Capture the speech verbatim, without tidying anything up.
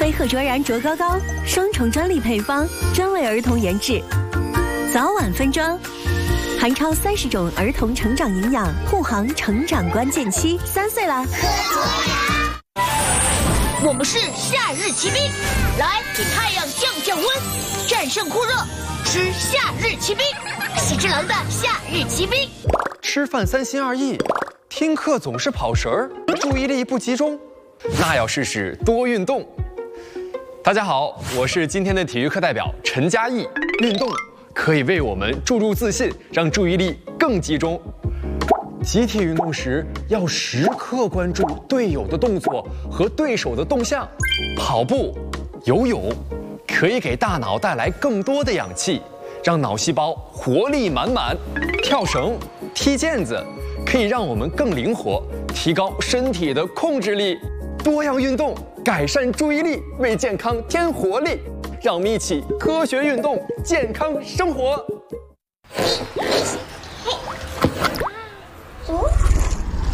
飞鹤卓然卓高高双重专利配方，专为儿童研制，早晚分装，含超三十种儿童成长营养，护航成长关键期，三岁啦。 我们是夏日骑兵，来给太阳降降温，战胜酷热，吃夏日骑兵，喜之郎的夏日骑兵。 吃饭三心二意，听课总是跑神儿，注意力不集中，那要试试多运动。大家好，我是今天的体育课代表陈嘉译。运动可以为我们注入自信，让注意力更集中。集体运动时要时刻关注队友的动作和对手的动向。跑步、游泳可以给大脑带来更多的氧气，让脑细胞活力满满。跳绳、踢毽子可以让我们更灵活，提高身体的控制力。多样运动改善注意力，为健康添活力。让我们一起科学运动，健康生活。